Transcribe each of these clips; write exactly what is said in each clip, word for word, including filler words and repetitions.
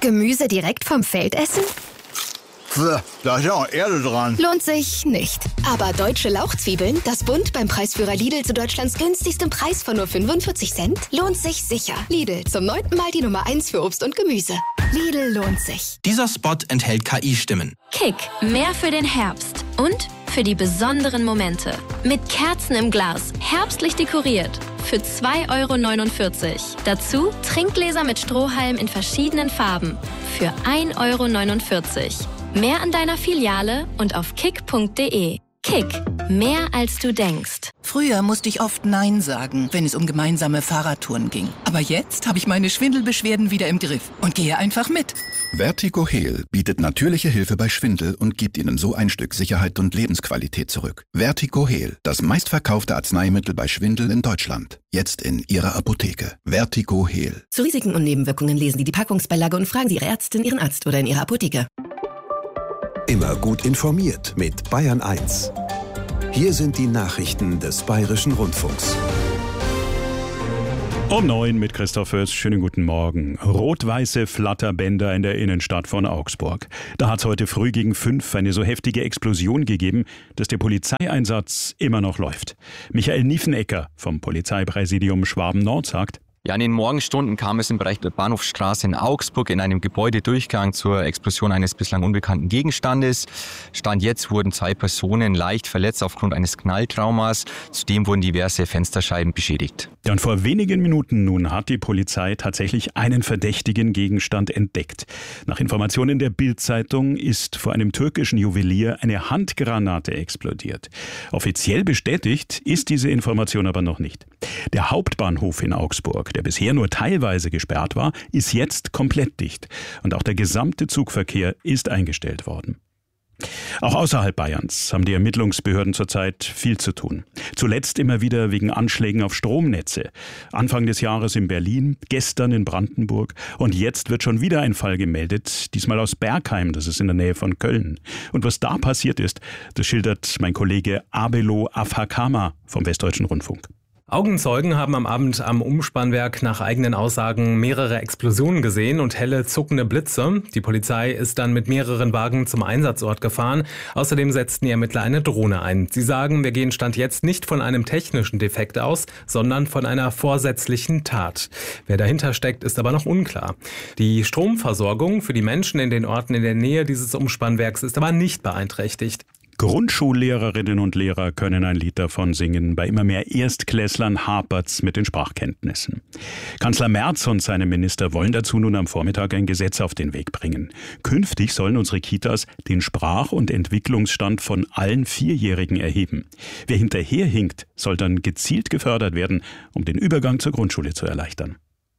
Gemüse direkt vom Feld essen? Pff, da ist ja auch Erde dran. Lohnt sich nicht. Aber deutsche Lauchzwiebeln, das Bund beim Preisführer Lidl zu Deutschlands günstigstem Preis von nur fünfundvierzig Cent, lohnt sich sicher. Lidl, zum neunten Mal die Nummer eins für Obst und Gemüse. Lidl lohnt sich. Dieser Spot enthält K I-Stimmen. Kick, mehr für den Herbst und für die besonderen Momente. Mit Kerzen im Glas, herbstlich dekoriert. Für zwei Euro neunundvierzig. Dazu Trinkgläser mit Strohhalm in verschiedenen Farben. Für ein Euro neunundvierzig. Mehr an deiner Filiale und auf kick punkt de. Kick, mehr als du denkst. Früher musste ich oft Nein sagen, wenn es um gemeinsame Fahrradtouren ging. Aber jetzt habe ich meine Schwindelbeschwerden wieder im Griff und gehe einfach mit. Vertigo Heal bietet natürliche Hilfe bei Schwindel und gibt Ihnen so ein Stück Sicherheit und Lebensqualität zurück. Vertigo Heal, das meistverkaufte Arzneimittel bei Schwindel in Deutschland. Jetzt in Ihrer Apotheke. Vertigo Heal. Zu Risiken und Nebenwirkungen lesen Sie die Packungsbeilage und fragen Sie Ihre Ärztin, Ihren Arzt oder in Ihrer Apotheke. Immer gut informiert mit Bayern eins. Hier sind die Nachrichten des Bayerischen Rundfunks. Um neun mit Christoph Fürst. Schönen guten Morgen. Rot-weiße Flatterbänder in der Innenstadt von Augsburg. Da hat es heute früh gegen fünf eine so heftige Explosion gegeben, dass der Polizeieinsatz immer noch läuft. Michael Niefenecker vom Polizeipräsidium Schwaben-Nord sagt: Ja, in den Morgenstunden kam es im Bereich der Bahnhofstraße in Augsburg in einem Gebäudedurchgang zur Explosion eines bislang unbekannten Gegenstandes. Stand jetzt wurden zwei Personen leicht verletzt aufgrund eines Knalltraumas. Zudem wurden diverse Fensterscheiben beschädigt. Ja, und vor wenigen Minuten nun hat die Polizei tatsächlich einen verdächtigen Gegenstand entdeckt. Nach Informationen der Bild-Zeitung ist vor einem türkischen Juwelier eine Handgranate explodiert. Offiziell bestätigt ist diese Information aber noch nicht. Der Hauptbahnhof in Augsburg, der bisher nur teilweise gesperrt war, ist jetzt komplett dicht. Und auch der gesamte Zugverkehr ist eingestellt worden. Auch außerhalb Bayerns haben die Ermittlungsbehörden zurzeit viel zu tun. Zuletzt immer wieder wegen Anschlägen auf Stromnetze. Anfang des Jahres in Berlin, gestern in Brandenburg und jetzt wird schon wieder ein Fall gemeldet, diesmal aus Bergheim, das ist in der Nähe von Köln. Und was da passiert ist, das schildert mein Kollege Abelo Afhakama vom Westdeutschen Rundfunk. Augenzeugen haben am Abend am Umspannwerk nach eigenen Aussagen mehrere Explosionen gesehen und helle zuckende Blitze. Die Polizei ist dann mit mehreren Wagen zum Einsatzort gefahren. Außerdem setzten die Ermittler eine Drohne ein. Sie sagen, wir gehen Stand jetzt nicht von einem technischen Defekt aus, sondern von einer vorsätzlichen Tat. Wer dahinter steckt, ist aber noch unklar. Die Stromversorgung für die Menschen in den Orten in der Nähe dieses Umspannwerks ist aber nicht beeinträchtigt. Grundschullehrerinnen und Lehrer können ein Lied davon singen. Bei immer mehr Erstklässlern hapert's mit den Sprachkenntnissen. Kanzler Merz und seine Minister wollen dazu nun am Vormittag ein Gesetz auf den Weg bringen. Künftig sollen unsere Kitas den Sprach- und Entwicklungsstand von allen Vierjährigen erheben. Wer hinterherhinkt, soll dann gezielt gefördert werden, um den Übergang zur Grundschule zu erleichtern.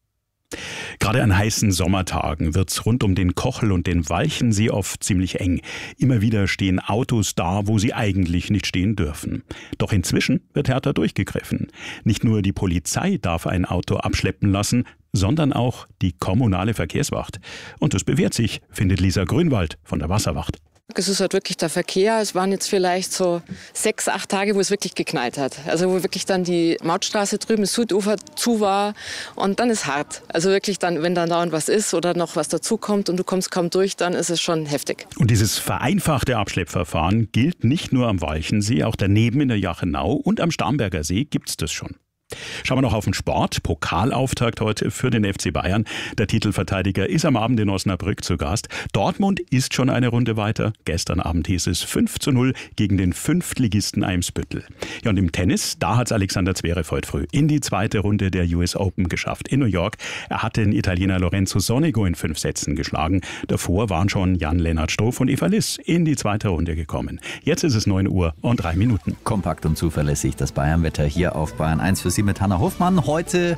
Gerade an heißen Sommertagen wird's rund um den Kochel und den Walchensee oft ziemlich eng. Immer wieder stehen Autos da, wo sie eigentlich nicht stehen dürfen. Doch inzwischen wird härter durchgegriffen. Nicht nur die Polizei darf ein Auto abschleppen lassen, sondern auch die kommunale Verkehrswacht. Und das bewährt sich, findet Lisa Grünwald von der Wasserwacht. Es ist halt wirklich der Verkehr. Es waren jetzt vielleicht so sechs, acht Tage, wo es wirklich geknallt hat. Also wo wirklich dann die Mautstraße drüben, das Südufer zu war und dann ist hart. Also wirklich dann, wenn dann dauernd was ist oder noch was dazukommt und du kommst kaum durch, dann ist es schon heftig. Und dieses vereinfachte Abschleppverfahren gilt nicht nur am Walchensee, auch daneben in der Jachenau und am Starnberger See gibt's das schon. Schauen wir noch auf den Sport. Pokalauftakt heute für den F C Bayern. Der Titelverteidiger ist am Abend in Osnabrück zu Gast. Dortmund ist schon eine Runde weiter. Gestern Abend hieß es fünf zu null gegen den Fünftligisten Eimsbüttel. Ja, und im Tennis, da hat Alexander Zverev heute früh in die zweite Runde der U S Open geschafft in New York. Er hat den Italiener Lorenzo Sonego in fünf Sätzen geschlagen. Davor waren schon Jan-Lennart Struff und Eva Liss in die zweite Runde gekommen. Jetzt ist es neun Uhr und drei Minuten. Kompakt und zuverlässig das Bayernwetter hier auf Bayern eins für Sie mit Hanna Hoffmann. Heute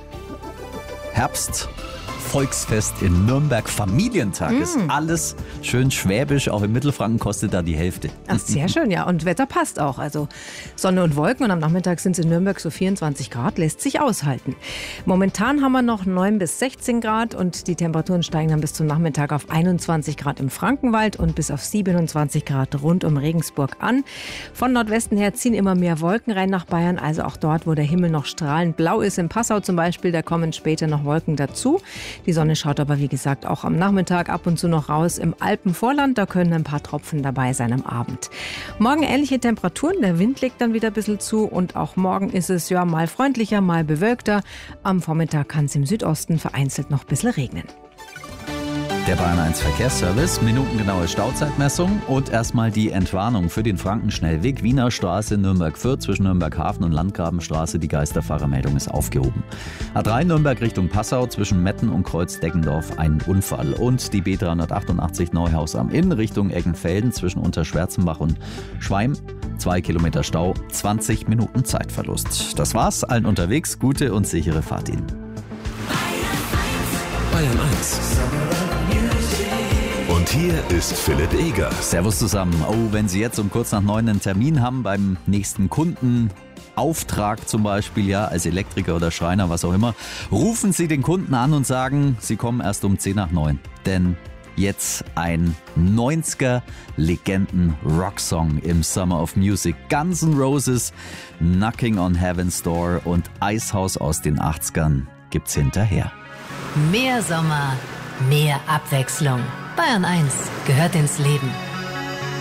Herbst. Volksfest in Nürnberg. Familientag mm. ist alles schön schwäbisch. Auch in Mittelfranken kostet da die Hälfte. Ach, sehr schön, ja. Und Wetter passt auch. Also Sonne und Wolken und am Nachmittag sind es in Nürnberg so vierundzwanzig Grad. Lässt sich aushalten. Momentan haben wir noch neun bis sechzehn Grad und die Temperaturen steigen dann bis zum Nachmittag auf einundzwanzig Grad im Frankenwald und bis auf siebenundzwanzig Grad rund um Regensburg an. Von Nordwesten her ziehen immer mehr Wolken rein nach Bayern. Also auch dort, wo der Himmel noch strahlend blau ist. In Passau zum Beispiel, da kommen später noch Wolken dazu. Die Sonne schaut aber, wie gesagt, auch am Nachmittag ab und zu noch raus im Alpenvorland. Da können ein paar Tropfen dabei sein am Abend. Morgen ähnliche Temperaturen, der Wind legt dann wieder ein bisschen zu und auch morgen ist es ja mal freundlicher, mal bewölkter. Am Vormittag kann es im Südosten vereinzelt noch ein bisschen regnen. Der Bayern eins Verkehrsservice, minutengenaue Stauzeitmessung und erstmal die Entwarnung für den Frankenschnellweg Wiener Straße Nürnberg-Fürth zwischen Nürnberg-Hafen und Landgrabenstraße. Die Geisterfahrermeldung ist aufgehoben. A drei Nürnberg Richtung Passau zwischen Metten und Kreuz-Deggendorf ein Unfall. Und die B dreihundertachtundachtzig Neuhaus am Inn Richtung Eggenfelden zwischen Unterschwärzenbach und Schweim. Zwei Kilometer Stau, zwanzig Minuten Zeitverlust. Das war's, allen unterwegs, gute und sichere Fahrt Ihnen. Bayern eins. Und hier ist Philipp Eger. Servus zusammen. Oh, wenn Sie jetzt um kurz nach neun einen Termin haben beim nächsten Kunden, Auftrag zum Beispiel, ja, als Elektriker oder Schreiner, was auch immer, rufen Sie den Kunden an und sagen, Sie kommen erst um zehn nach neun. Denn jetzt ein neunziger Legenden-Rocksong im Summer of Music. Guns N' Roses, Knocking on Heaven's Door und Eishaus aus den achtzigern gibt's hinterher. Mehr Sommer, mehr Abwechslung. Bayern eins gehört ins Leben.